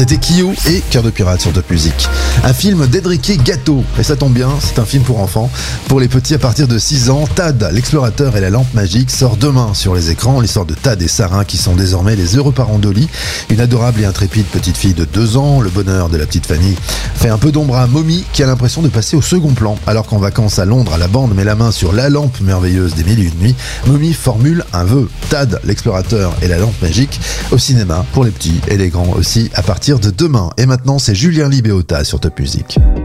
C'était Kyo et Cœur de pirate sur Top Music. Un film d'Enrique Gatto. Et ça tombe bien, c'est un film pour enfants. Pour les petits à partir de 6 ans, Tad, l'explorateur et la lampe magique sort demain sur les écrans. L'histoire de Tad et Sarin qui sont désormais les heureux parents d'Oli. Une adorable et intrépide petite fille de 2 ans. Le bonheur de la petite Fanny fait un peu d'ombre à Mommy qui a l'impression de passer au second plan. Alors qu'en vacances à Londres, la bande met la main sur la lampe merveilleuse des 1001 nuits. Mommy formule un vœu. Tad, l'explorateur et la lampe magique au cinéma pour les petits et les grands aussi à partir de demain. Et maintenant, c'est Julien Libéota sur Top Music.